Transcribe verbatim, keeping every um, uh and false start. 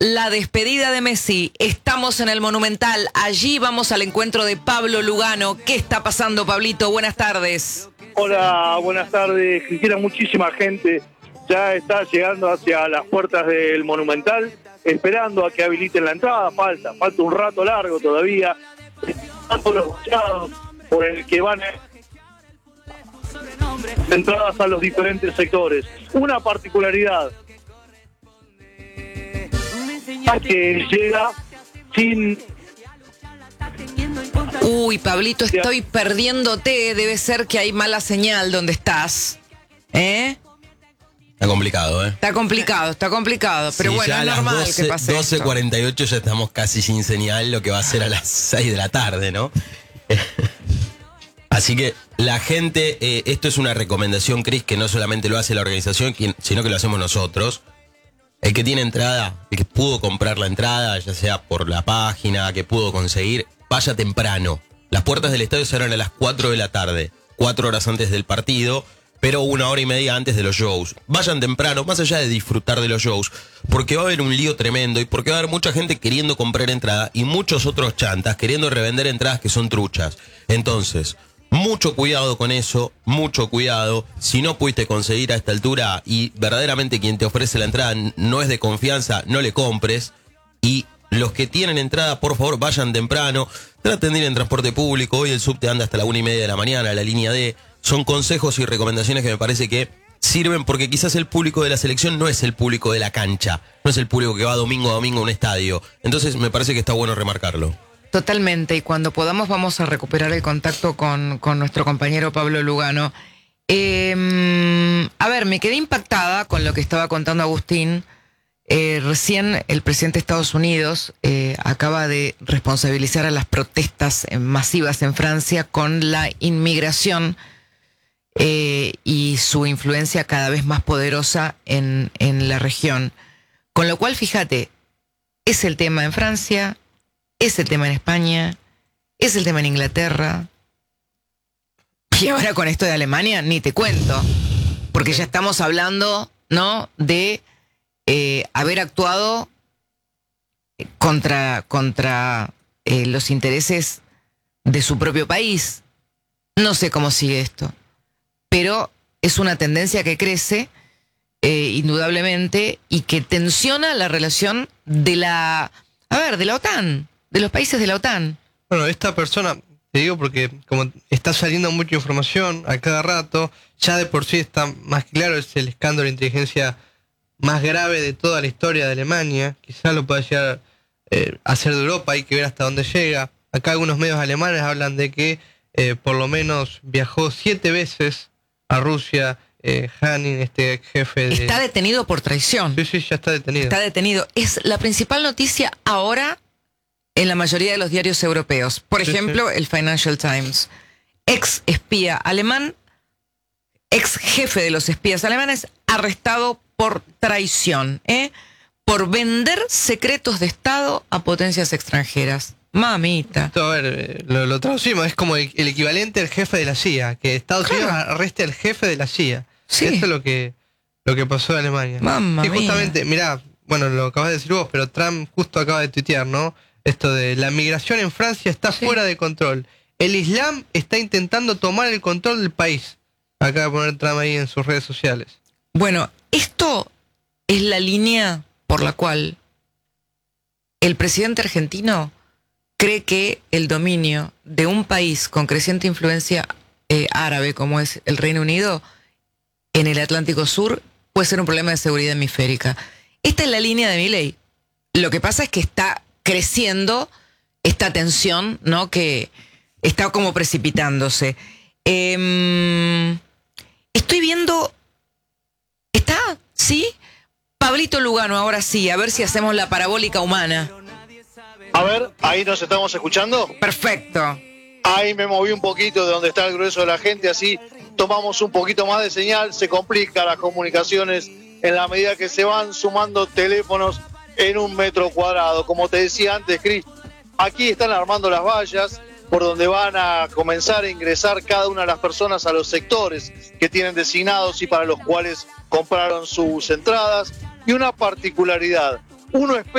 la despedida de Messi. Estamos en el Monumental. Allí vamos al encuentro de Pablo Lugano. ¿Qué está pasando, Pablito? Buenas tardes. Hola, buenas tardes, Cristina. Muchísima gente ya está llegando hacia las puertas del Monumental, esperando a que habiliten la entrada. Falta, falta un rato largo todavía. Están por los costados por el que van entradas a los diferentes sectores. Una particularidad que llega sin... Uy, Pablito, estoy perdiéndote. Debe ser que hay mala señal donde estás. ¿Eh? Está complicado, ¿eh? Está complicado, está complicado. Pero sí, bueno, es normal doce, que pase doce cuarenta y ocho ya estamos casi sin señal, lo que va a ser a las seis de la tarde, ¿no? Así que la gente, eh, esto es una recomendación, Cris, que no solamente lo hace la organización, sino que lo hacemos nosotros. El que tiene entrada, el que pudo comprar la entrada, ya sea por la página, que pudo conseguir, vaya temprano. Las puertas del estadio se abren a las cuatro de la tarde, cuatro horas antes del partido, pero una hora y media antes de los shows. Vayan temprano, más allá de disfrutar de los shows, porque va a haber un lío tremendo y porque va a haber mucha gente queriendo comprar entrada y muchos otros chantas queriendo revender entradas que son truchas. Entonces, mucho cuidado con eso, mucho cuidado. Si no pudiste conseguir a esta altura y verdaderamente quien te ofrece la entrada no es de confianza, no le compres. Y los que tienen entrada, por favor, vayan temprano. Traten de ir en transporte público. Hoy el subte anda hasta la una y media de la mañana, la línea D. Son consejos y recomendaciones que me parece que sirven porque quizás el público de la selección no es el público de la cancha. No es el público que va domingo a domingo a un estadio. Entonces me parece que está bueno remarcarlo. Totalmente, y cuando podamos vamos a recuperar el contacto con, con nuestro compañero Pablo Lugano. Eh, a ver, me quedé impactada con lo que estaba contando Agustín. Eh, recién el presidente de Estados Unidos eh, acaba de responsabilizar a las protestas masivas en Francia con la inmigración eh, y su influencia cada vez más poderosa en, en la región. Con lo cual, fíjate, es el tema en Francia, es el tema en España, es el tema en Inglaterra. Y ahora con esto de Alemania, ni te cuento. Porque ya estamos hablando, ¿no?, de eh, haber actuado contra, contra eh, los intereses de su propio país. No sé cómo sigue esto. Pero es una tendencia que crece, eh, indudablemente, y que tensiona la relación de la... A ver, de la OTAN. De los países de la OTAN. Bueno, esta persona, te digo porque como está saliendo mucha información a cada rato, ya de por sí está más claro, es el escándalo de inteligencia más grave de toda la historia de Alemania. Quizás lo pueda llegar eh, a ser de Europa, hay que ver hasta dónde llega. Acá algunos medios alemanes hablan de que eh, por lo menos viajó siete veces a Rusia, eh, Hanin, este jefe de... Está detenido por traición. Sí, sí, ya está detenido. Está detenido. Es la principal noticia ahora en la mayoría de los diarios europeos. Por sí, ejemplo, sí. El Financial Times. Ex espía alemán, ex jefe de los espías alemanes, arrestado por traición, ¿eh? Por vender secretos de Estado a potencias extranjeras. Mamita. Esto, a ver, lo, lo traducimos, es como el, el equivalente al jefe de la C I A, que Estados claro. Unidos arreste al jefe de la C I A. Sí. Eso es lo que, lo que pasó en Alemania. Mamma y justamente, mía. mirá, bueno, lo acabas de decir vos, pero Trump justo acaba de tuitear, ¿no? Esto de la migración en Francia está sí. fuera de control. El Islam está intentando tomar el control del país. Acaba de poner Trump ahí en sus redes sociales. Bueno, esto es la línea por la cual el presidente argentino cree que el dominio de un país con creciente influencia eh, árabe como es el Reino Unido en el Atlántico Sur puede ser un problema de seguridad hemisférica. Esta es la línea de Milei. Lo que pasa es que está creciendo esta tensión, ¿no?, que está como precipitándose. Eh, estoy viendo... ¿Está? ¿Sí? Pablito Lugano, ahora sí, a ver si hacemos la parabólica humana. A ver, ahí nos estamos escuchando. Perfecto. Ahí me moví un poquito de donde está el grueso de la gente, así tomamos un poquito más de señal, se complican las comunicaciones en la medida que se van sumando teléfonos en un metro cuadrado. Como te decía antes, Cris, aquí están armando las vallas por donde van a comenzar a ingresar cada una de las personas a los sectores que tienen designados y para los cuales compraron sus entradas. Y una particularidad, uno espera